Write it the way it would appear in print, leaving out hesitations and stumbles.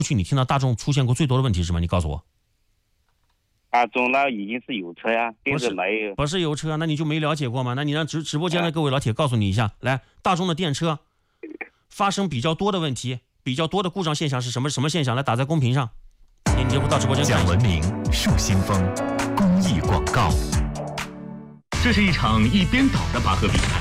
去你听到大众出现过最多的问题是什么？你告诉我。 大众那已经是有车呀，电车没有。 不是有车，那你就没了解过吗？那你让直播间的各位老铁告诉你一下，来，大众的电车发生比较多的问题，比较多的故障现象是什么现象？来打在公屏上，你就到直播间看一下。 讲文明树新风公益广告。这是一场一边倒的拔河比赛，